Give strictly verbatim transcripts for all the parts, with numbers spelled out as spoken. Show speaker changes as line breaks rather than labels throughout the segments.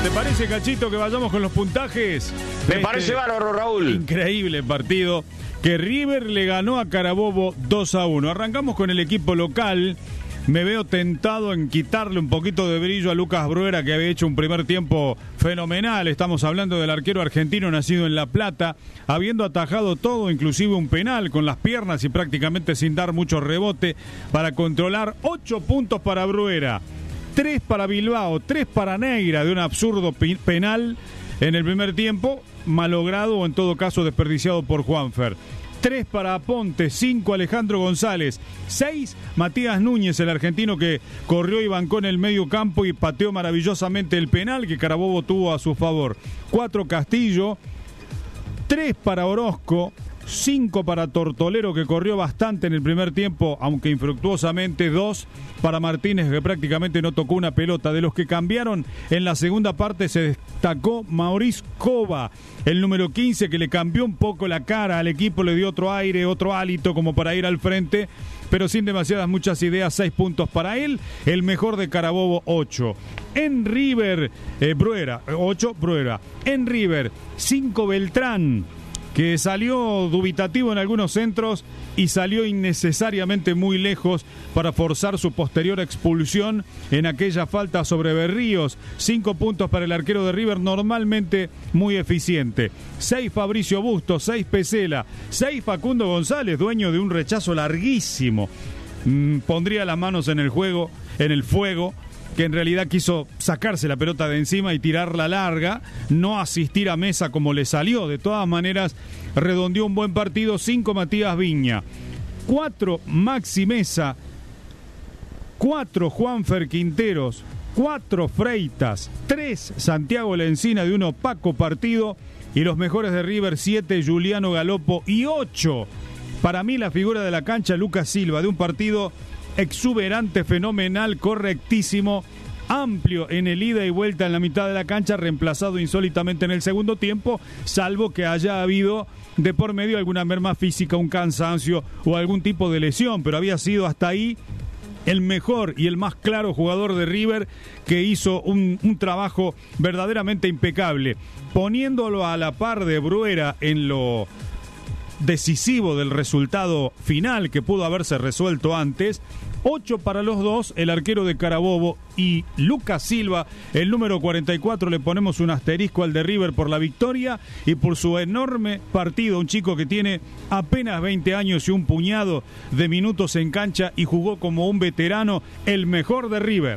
¿Te parece, Cachito, que vayamos con los puntajes?
Me parece bárbaro, Raúl.
Increíble partido que River le ganó a Carabobo dos a uno. Arrancamos con el equipo local. Me veo tentado en quitarle un poquito de brillo a Lucas Bruera, que había hecho un primer tiempo fenomenal. Estamos hablando del arquero argentino nacido en La Plata, habiendo atajado todo, inclusive un penal con las piernas y prácticamente sin dar mucho rebote para controlar. Ocho puntos para Bruera, tres para Bilbao, tres para Neira de un absurdo penal en el primer tiempo, malogrado o en todo caso desperdiciado por Juanfer. Tres para Aponte, cinco Alejandro González, seis Matías Núñez, el argentino que corrió y bancó en el medio campo y pateó maravillosamente el penal que Carabobo tuvo a su favor. Cuatro Castillo, tres para Orozco, cinco para Tortolero, que corrió bastante en el primer tiempo, aunque infructuosamente. Dos para Martínez, que prácticamente no tocó una pelota. De los que cambiaron en la segunda parte se destacó Maurice Cova, el número quince, que le cambió un poco la cara al equipo, le dio otro aire, otro hálito como para ir al frente, pero sin demasiadas muchas ideas. Seis puntos para él. El mejor de Carabobo, ocho. En River, eh, Bruera, ocho, Bruera. En River, cinco Beltrán, que salió dubitativo en algunos centros y salió innecesariamente muy lejos para forzar su posterior expulsión en aquella falta sobre Berríos. Cinco puntos para el arquero de River, normalmente muy eficiente. Seis Fabricio Bustos, seis Pesela, seis Facundo González, dueño de un rechazo larguísimo. Mm, pondría las manos en el juego, en el fuego, que en realidad quiso sacarse la pelota de encima y tirarla larga, no asistir a Mesa como le salió. De todas maneras, redondeó un buen partido. Cinco Matías Viña, cuatro Maxi Mesa, cuatro Juanfer Quinteros, cuatro Freitas, tres Santiago Lencina de un opaco partido, y los mejores de River, siete Juliano Galopo y ocho, para mí la figura de la cancha, Lucas Silva, de un partido exuberante, fenomenal, correctísimo, amplio en el ida y vuelta en la mitad de la cancha, reemplazado insólitamente en el segundo tiempo, salvo que haya habido de por medio alguna merma física, un cansancio o algún tipo de lesión, pero había sido hasta ahí el mejor y el más claro jugador de River, que hizo un, un trabajo verdaderamente impecable, poniéndolo a la par de Bruera en lo decisivo del resultado final, que pudo haberse resuelto antes. Ocho para los dos, el arquero de Carabobo y Lucas Silva, el número cuarenta y cuatro, le ponemos un asterisco al de River por la victoria y por su enorme partido. Un chico que tiene apenas veinte años y un puñado de minutos en cancha y jugó como un veterano, el mejor de River.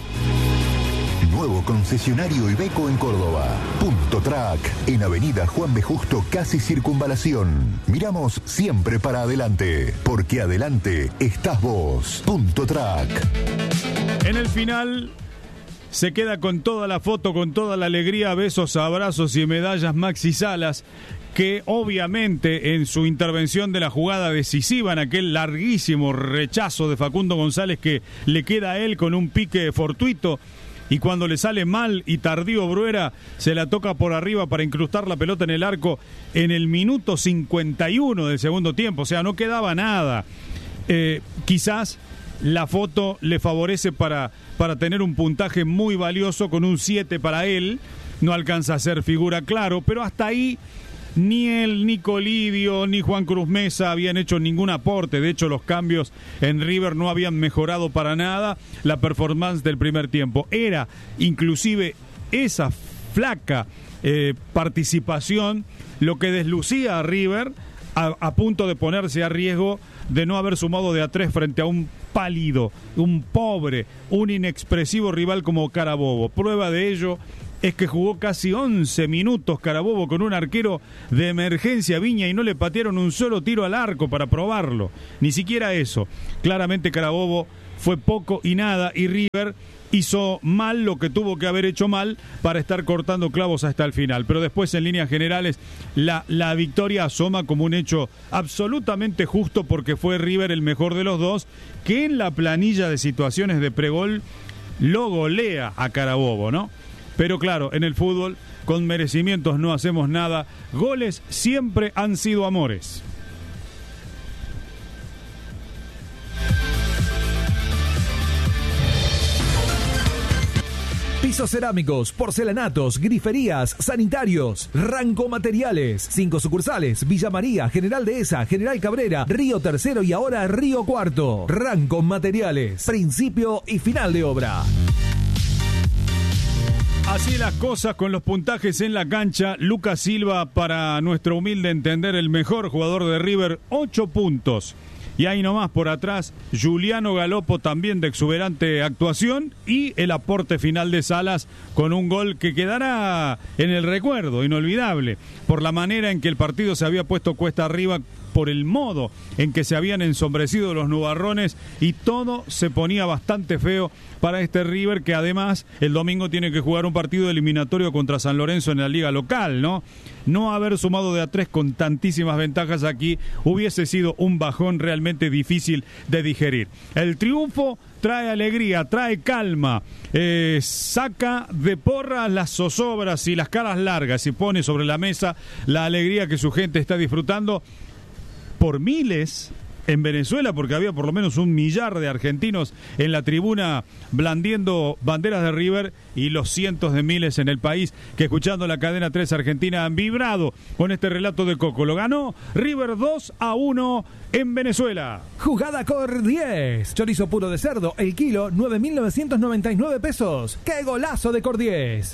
Nuevo concesionario Iveco en Córdoba. Punto Track, en Avenida Juan B. Justo, casi Circunvalación. Miramos siempre para adelante, porque adelante estás vos. Punto Track.
En el final se queda con toda la foto, con toda la alegría, besos, abrazos y medallas Maxi Salas, que obviamente en su intervención de la jugada decisiva, en aquel larguísimo rechazo de Facundo González que le queda a él con un pique fortuito, y cuando le sale mal y tardío Bruera, se la toca por arriba para incrustar la pelota en el arco en el minuto cincuenta y uno del segundo tiempo. O sea, no quedaba nada. Eh, quizás la foto le favorece para, para tener un puntaje muy valioso, con un siete para él. No alcanza a ser figura, claro, pero hasta ahí ni él, ni Colidio, ni Juan Cruz Mesa habían hecho ningún aporte. De hecho, los cambios en River no habían mejorado para nada la performance del primer tiempo. Era inclusive esa flaca eh, participación lo que deslucía a River, a, a punto de ponerse a riesgo de no haber sumado de a tres frente a un pálido, un pobre, un inexpresivo rival como Carabobo. Prueba de ello es que jugó casi once minutos Carabobo con un arquero de emergencia, Viña, y no le patearon un solo tiro al arco para probarlo. Ni siquiera eso. Claramente Carabobo fue poco y nada, y River hizo mal lo que tuvo que haber hecho mal para estar cortando clavos hasta el final. Pero después, en líneas generales, la, la victoria asoma como un hecho absolutamente justo, porque fue River el mejor de los dos, que en la planilla de situaciones de pregol lo golea a Carabobo, ¿no? Pero claro, en el fútbol, con merecimientos no hacemos nada. Goles siempre han sido amores.
Pisos cerámicos, porcelanatos, griferías, sanitarios. Ranco Materiales. Cinco sucursales: Villa María, General Dehesa, General Cabrera, Río Tercero y ahora Río Cuarto. Ranco Materiales. Principio y final de obra.
Así las cosas con los puntajes en la cancha. Lucas Silva, para nuestro humilde entender, el mejor jugador de River, ocho puntos. Y ahí nomás por atrás, Juliano Galopo, también de exuberante actuación, y el aporte final de Salas con un gol que quedará en el recuerdo, inolvidable, por la manera en que el partido se había puesto cuesta arriba, por el modo en que se habían ensombrecido los nubarrones, y todo se ponía bastante feo para este River, que además el domingo tiene que jugar un partido eliminatorio contra San Lorenzo en la liga local, ¿no? No haber sumado de a tres con tantísimas ventajas aquí hubiese sido un bajón realmente difícil de digerir. El triunfo trae alegría, trae calma, eh, saca de porra las zozobras y las caras largas y pone sobre la mesa la alegría que su gente está disfrutando por miles en Venezuela, porque había por lo menos un millar de argentinos en la tribuna blandiendo banderas de River, y los cientos de miles en el país que, escuchando la cadena tres Argentina, han vibrado con este relato de Coco. Lo ganó River dos a uno en Venezuela.
Jugada Cor diez. Chorizo puro de cerdo, el kilo, nueve mil novecientos noventa y nueve pesos. ¡Qué golazo de Cor diez!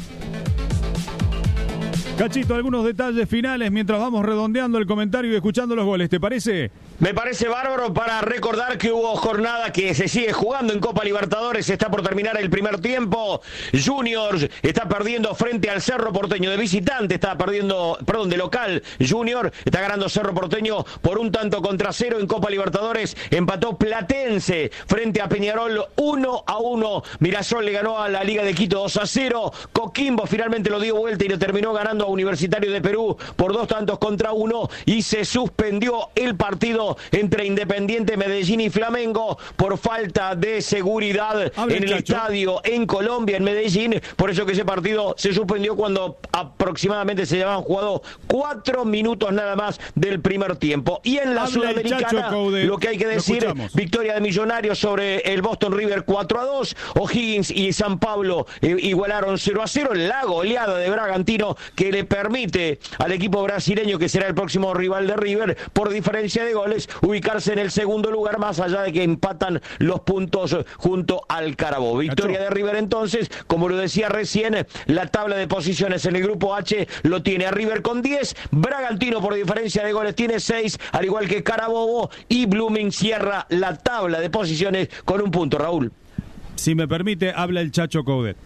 Cachito, algunos detalles finales mientras vamos redondeando el comentario y escuchando los goles, ¿te parece?
Me parece bárbaro para recordar que hubo jornada que se sigue jugando en Copa Libertadores. Está por terminar el primer tiempo. Juniors está perdiendo frente al Cerro Porteño. De visitante está perdiendo, perdón, de local. Junior está ganando Cerro Porteño por un tanto contra cero en Copa Libertadores. Empató Platense frente a Peñarol uno a uno. Mirasol le ganó a la Liga de Quito dos a cero. Coquimbo finalmente lo dio vuelta y le terminó ganando a Universitario de Perú por dos tantos contra uno. Y se suspendió el partido entre Independiente Medellín y Flamengo por falta de seguridad en el estadio en Colombia, en Medellín. Por eso que ese partido se suspendió cuando aproximadamente se llevaban jugado cuatro minutos nada más del primer tiempo. Y en la
Habla
Sudamericana, lo que hay que decir, victoria de Millonarios sobre el Boston River cuatro a dos. O'Higgins y San Pablo eh, igualaron cero a cero. La goleada de Bragantino que le permite al equipo brasileño, que será el próximo rival de River, por diferencia de goles, ubicarse en el segundo lugar, más allá de que empatan los puntos junto al Carabobo. Victoria de River entonces, como lo decía recién, la tabla de posiciones en el grupo H lo tiene a River con diez, Bragantino por diferencia de goles tiene seis, al igual que Carabobo, y Blooming cierra la tabla de posiciones con un punto. Raúl.
Si me permite, habla el Chacho Coudet.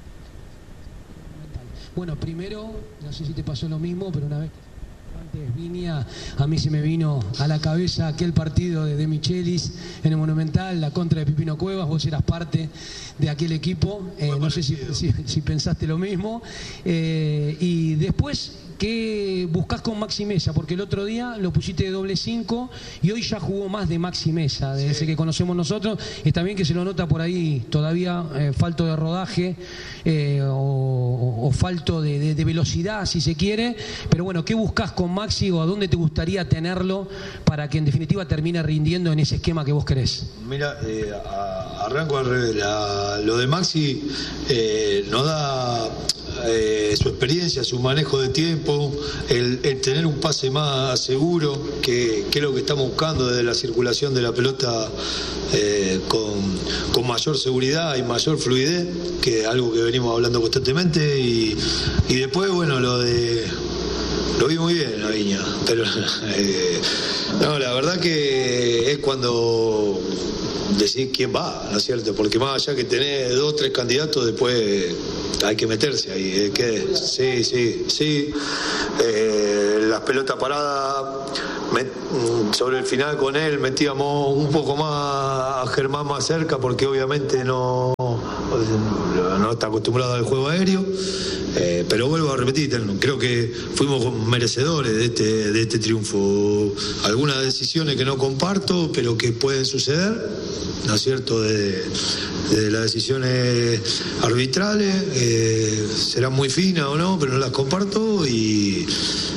Bueno, primero, no sé si te pasó lo mismo, pero una vez antes Viña, a mí se me vino a la cabeza aquel partido de De Michelis en el Monumental, la contra de Pipino Cuevas. Vos eras parte de aquel equipo, eh, no sé si, si, si pensaste lo mismo. Eh, y después, ¿qué buscás con Maxi Mesa? Porque el otro día lo pusiste de doble cinco y hoy ya jugó más de Maxi Mesa, de sí. ese que conocemos nosotros. Está bien que se lo nota por ahí todavía eh, falto de rodaje eh, o, o falto de, de, de velocidad, si se quiere. Pero bueno, ¿qué buscás con Maxi o a dónde te gustaría tenerlo para que en definitiva termine rindiendo en ese esquema que vos querés?
Mira, eh, a, arranco al revés. La, lo de Maxi eh, nos da... Eh, su experiencia, su manejo de tiempo, el, el tener un pase más seguro, que, que es lo que estamos buscando desde la circulación de la pelota eh, con, con mayor seguridad y mayor fluidez, que es algo que venimos hablando constantemente. Y, y después, bueno, lo de... Lo vi muy bien, la Viña, pero eh, no, la verdad que es cuando decir quién va, ¿no es cierto? Porque más allá que tenés dos o tres candidatos, después hay que meterse ahí. ¿eh? ¿Qué? Sí, sí, sí. Eh, las pelotas paradas, met, sobre el final con él metíamos un poco más a Germán más cerca, porque obviamente no, no está acostumbrado al juego aéreo. Eh, pero vuelvo a repetir, creo que fuimos merecedores de este, de este triunfo. Algunas decisiones que no comparto, pero que pueden suceder, ¿no es cierto?, de, de las decisiones arbitrales, eh, serán muy finas o no, pero no las comparto. Y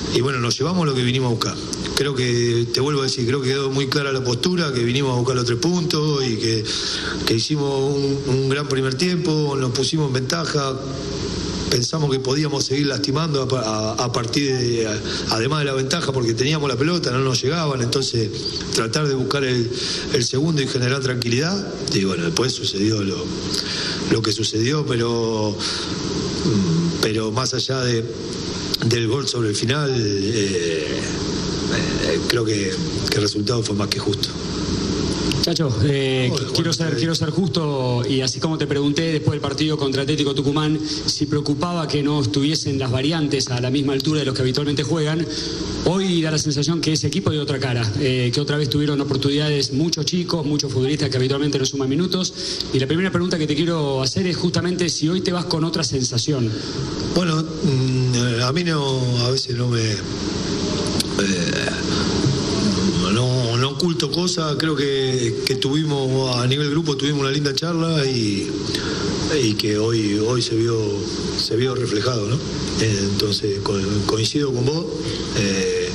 y bueno, nos llevamos lo que vinimos a buscar. Creo que, te vuelvo a decir, creo que quedó muy clara la postura, que vinimos a buscar los tres puntos y que, que hicimos un, un gran primer tiempo, nos pusimos en ventaja. Pensamos que podíamos seguir lastimando a, a, a partir de, a, además de la ventaja, porque teníamos la pelota, no nos llegaban, entonces tratar de buscar el, el segundo y generar tranquilidad. Y bueno, después sucedió lo, lo que sucedió, pero, pero más allá de, del gol sobre el final, eh, eh, creo que, que el resultado fue más que justo.
Chacho, eh, oh, quiero ser quiero ser justo, y así como te pregunté después del partido contra Atlético Tucumán si preocupaba que no estuviesen las variantes a la misma altura de los que habitualmente juegan, hoy da la sensación que ese equipo dio otra cara, eh, que otra vez tuvieron oportunidades muchos chicos, muchos futbolistas que habitualmente no suman minutos, y la primera pregunta que te quiero hacer es justamente si hoy te vas con otra sensación.
Bueno, a mí no, a veces no me... Eh, No, no oculto cosas, creo que, que tuvimos, a nivel grupo tuvimos una linda charla y, y que hoy, hoy se vio, se vio reflejado, ¿no? Entonces co, coincido con vos. Eh,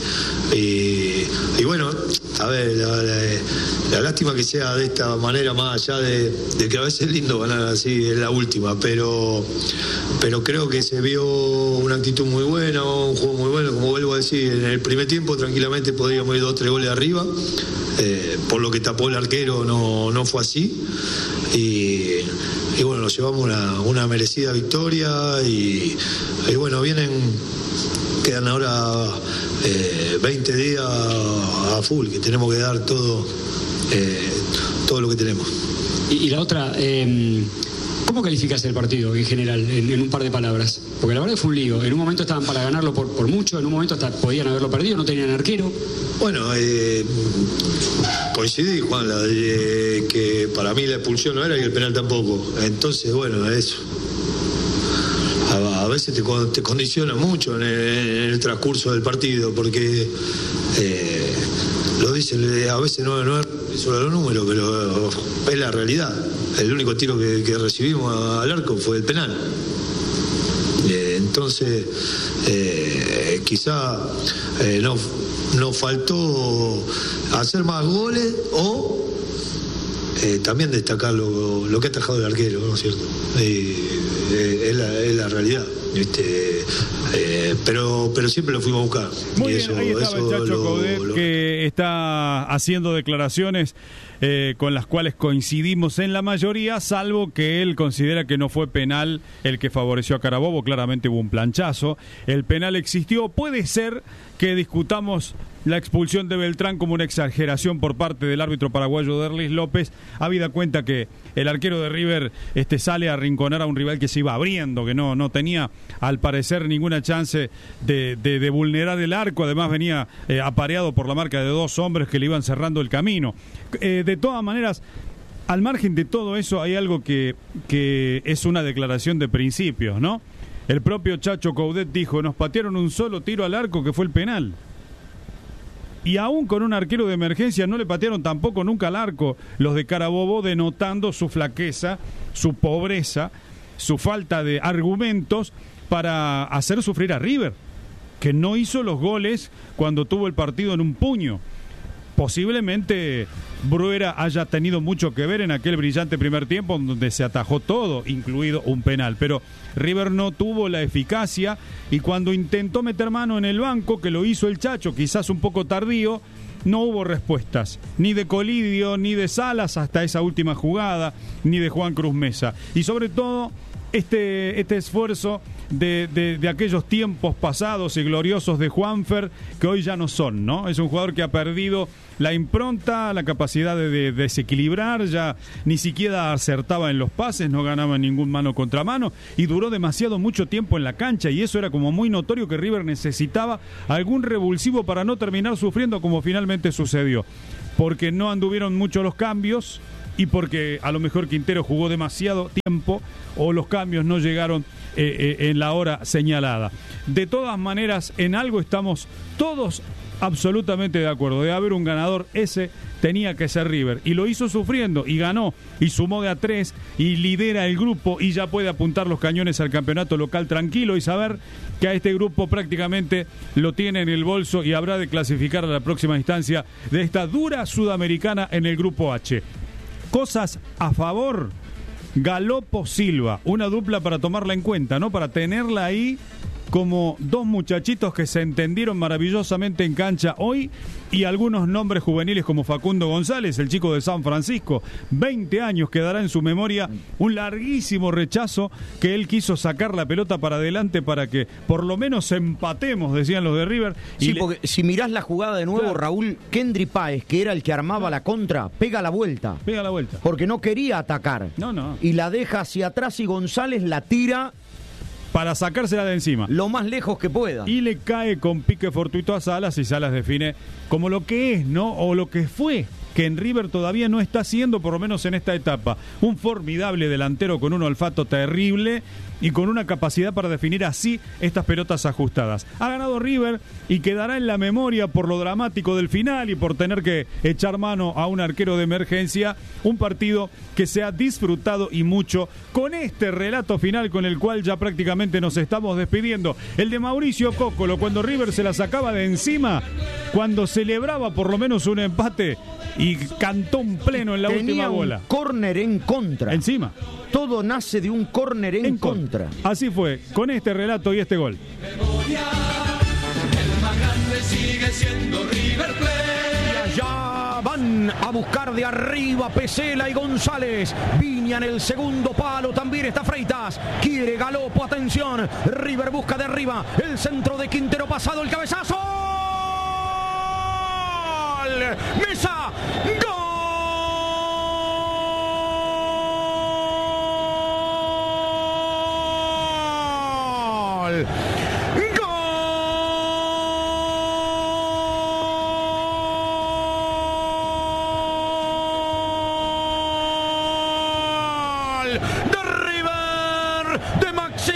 y, y bueno, a ver, la, la, la lástima que sea de esta manera, más allá de, de que a veces es lindo ganar así, es la última, pero, pero creo que se vio una actitud muy buena, un juego muy bueno, como vuelvo a decir, en el primer tiempo tranquilamente podríamos ir dos o tres goles arriba, eh, por lo que tapó el arquero no, no fue así, y, y bueno, nos llevamos una, una merecida victoria, y, y bueno, vienen, quedan ahora eh, veinte días a full, que tenemos que dar todo, eh, todo lo que tenemos.
Y, y la otra, eh, ¿cómo calificas el partido en general, en, en un par de palabras? Porque la verdad que fue un lío. En un momento estaban para ganarlo por, por mucho, en un momento hasta podían haberlo perdido, no tenían arquero.
Bueno, eh, coincidí, Juan, la de, que para mí la expulsión no era y el penal tampoco. Entonces, bueno, eso. A, a veces te, te condiciona mucho en el, en el transcurso del partido, porque eh, lo dicen, a veces no, no es solo los números, pero es la realidad. El único tiro que, que recibimos al arco fue el penal. Eh, entonces, eh, quizá eh, no, nos faltó hacer más goles o eh, también destacar lo, lo que ha atajado el arquero, ¿no es cierto? Eh, eh, es, la, es la realidad. Este, eh, pero pero siempre lo fuimos a buscar.
Muy
y
bien,
eso,
ahí estaba el Chacho Coudet, lo... que está haciendo declaraciones eh, con las cuales coincidimos en la mayoría, salvo que él considera que no fue penal el que favoreció a Carabobo. Claramente hubo un planchazo, el penal existió. Puede ser que discutamos la expulsión de Beltrán como una exageración por parte del árbitro paraguayo Derlis López, habida cuenta que el arquero de River este, sale a arrinconar a un rival que se iba abriendo, que no, no tenía al parecer ninguna chance de, de, de vulnerar el arco. Además venía eh, apareado por la marca de dos hombres que le iban cerrando el camino. Eh, de todas maneras, al margen de todo eso, hay algo que, que es una declaración de principios, ¿no? El propio Chacho Coudet dijo: nos patearon un solo tiro al arco, que fue el penal. Y aún con un arquero de emergencia no le patearon tampoco nunca al arco los de Carabobo, denotando su flaqueza, su pobreza, su falta de argumentos para hacer sufrir a River, que no hizo los goles cuando tuvo el partido en un puño. Posiblemente Bruera haya tenido mucho que ver en aquel brillante primer tiempo donde se atajó todo, incluido un penal, pero River no tuvo la eficacia, y cuando intentó meter mano en el banco, que lo hizo el Chacho, quizás un poco tardío, no hubo respuestas, ni de Colidio, ni de Salas hasta esa última jugada, ni de Juan Cruz Mesa. Y sobre todo, este, este esfuerzo de, de, de aquellos tiempos pasados y gloriosos de Juanfer, que hoy ya no son, ¿no? Es un jugador que ha perdido la impronta, la capacidad de, de desequilibrar, ya ni siquiera acertaba en los pases, no ganaba ningún mano contra mano, y duró demasiado mucho tiempo en la cancha, y eso era como muy notorio que River necesitaba algún revulsivo para no terminar sufriendo como finalmente sucedió, porque no anduvieron mucho los cambios y porque a lo mejor Quintero jugó demasiado tiempo o los cambios no llegaron eh, eh, en la hora señalada. De todas maneras, en algo estamos todos absolutamente de acuerdo. De haber un ganador, ese tenía que ser River. Y lo hizo sufriendo y ganó. Y sumó de a tres y lidera el grupo y ya puede apuntar los cañones al campeonato local tranquilo y saber que a este grupo prácticamente lo tiene en el bolso y habrá de clasificar a la próxima instancia de esta dura sudamericana en el grupo H. Cosas a favor. Galopo Silva, una dupla para tomarla en cuenta, ¿no? Para tenerla ahí como dos muchachitos que se entendieron maravillosamente en cancha hoy, y algunos nombres juveniles como Facundo González, el chico de San Francisco, veinte años, quedará en su memoria un larguísimo rechazo que él quiso sacar la pelota para adelante para que por lo menos empatemos, decían los de River.
Sí,
y
porque le... si mirás la jugada de nuevo, claro, Raúl, Kendry Páez, que era el que armaba la contra, pega la vuelta.
Pega la vuelta.
Porque no quería atacar.
No, no.
Y la deja hacia atrás y González la tira
para sacársela de encima.
Lo más lejos que pueda.
Y le cae con pique fortuito a Salas y Salas define como lo que es, ¿no? O lo que fue, que en River todavía no está haciendo, por lo menos en esta etapa. Un formidable delantero con un olfato terrible y con una capacidad para definir así estas pelotas ajustadas. Ha ganado River y quedará en la memoria por lo dramático del final y por tener que echar mano a un arquero de emergencia. Un partido que se ha disfrutado y mucho con este relato final con el cual ya prácticamente nos estamos despidiendo. El de Mauricio Cócolo, cuando River se la sacaba de encima, cuando celebraba por lo menos un empate y cantó un pleno en la
Tenía
última bola.
Un córner en contra.
Encima.
Todo nace de un córner en, en contra.
contra. Así fue, con este relato y este gol.
El más grande sigue siendo River Plate.
Ya van a buscar de arriba Pesela y González. Viña en el segundo palo, también está Freitas. Quiere Galopo, atención. River busca de arriba. El centro de Quintero, pasado el cabezazo. Mesa, gol. De River, de Maxi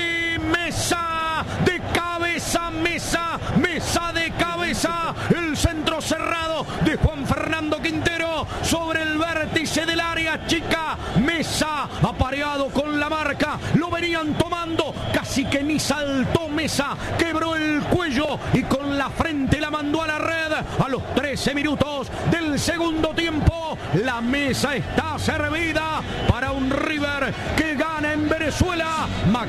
Mesa, de cabeza Mesa, Mesa de cabeza, el centro cerrado de Juan Fernando Quintero sobre el vértice del área chica. Mesa apareado con la marca, lo venían tomando, casi que ni saltó Mesa, quebró el cuello y con la frente la mandó a la red. A los trece minutos del segundo tiempo, la mesa está servida para un River que gana en Venezuela.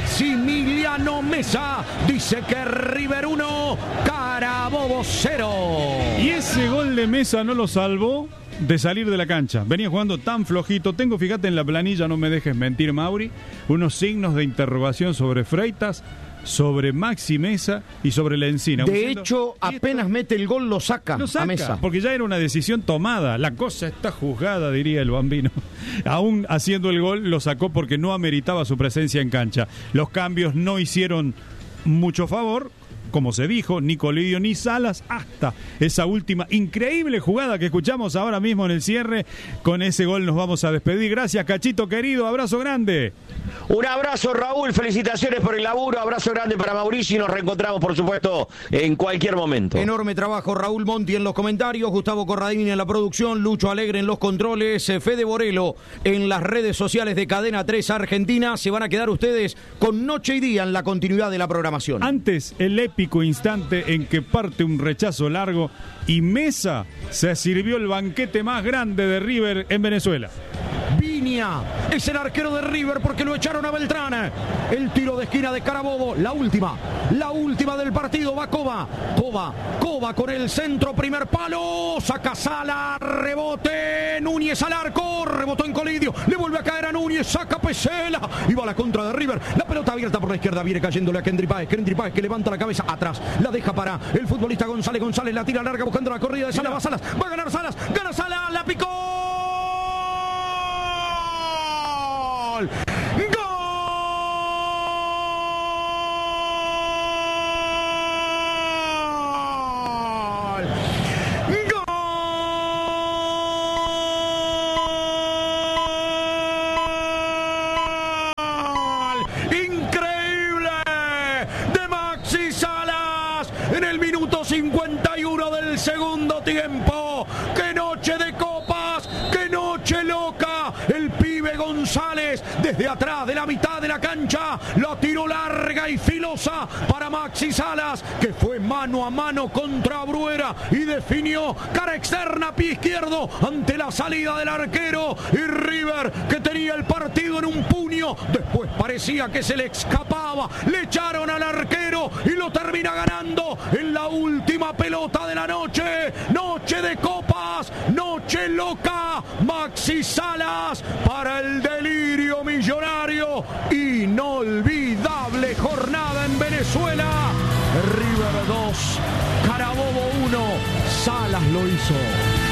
Maximiliano Mesa dice que River uno, Carabobo cero.
Y ese gol de Mesa no lo salvó de salir de la cancha. Venía jugando tan flojito. Tengo, fíjate en la planilla, no me dejes mentir, Mauri, unos signos de interrogación sobre Freitas, sobre Maxi Mesa y sobre la Encina.
De diciendo, hecho, apenas esto, mete el gol, lo saca,
lo saca
a Mesa.
Porque ya era una decisión tomada. La cosa está juzgada, diría el bambino. Aún haciendo el gol, lo sacó porque no ameritaba su presencia en cancha. Los cambios no hicieron mucho favor. Como se dijo, ni Colidio ni Salas, hasta esa última increíble jugada que escuchamos ahora mismo en el cierre. Con ese gol nos vamos a despedir. Gracias, Cachito querido, abrazo grande.
Un abrazo, Raúl, felicitaciones por el laburo, abrazo grande para Mauricio y nos reencontramos, por supuesto, en cualquier momento.
Enorme trabajo, Raúl Monti en los comentarios, Gustavo Corradini en la producción, Lucho Alegre en los controles, Fede Borelo en las redes sociales de Cadena tres Argentina. Se van a quedar ustedes con noche y día en la continuidad de la programación.
Antes, el épico instante en que parte un rechazo largo y Mesa se sirvió el banquete más grande de River en Venezuela.
Viña es el arquero de River porque lo echaron a Beltrán. El tiro de esquina de Carabobo, la última, la última del partido. Va Cova, Cova, Cova con el centro, primer palo, saca Sala, rebote, Núñez al arco, rebotó en Colidio, le vuelve a caer a Núñez, saca Pesela y va a la contra de River. La pelota abierta por la izquierda, viene cayéndole a Kendry Páez, Kendry Páez que levanta la cabeza atrás, la deja para el futbolista González, González la tira larga buscando la corrida de Salas, va Salas, va a ganar Salas, gana Salas, la picó. ¡Gol! tiempo. ¡Qué noche de copas! ¡Qué noche loca! El pibe González desde atrás de la mitad de la cancha la tiró larga y filosa para Maxi Salas, que fue mano a mano contra Bruera y definió cara externa, pie izquierdo, ante la salida del arquero. Y River, que tenía el partido en un puño, después parecía que se le escapaba, le echaron al arquero y lo termina ganando en la última pelota de la noche. Noche de copas, noche loca. Maxi Salas para el delirio millonario. Inolvidable jornada en Venezuela. River dos, Carabobo uno, Salas lo hizo.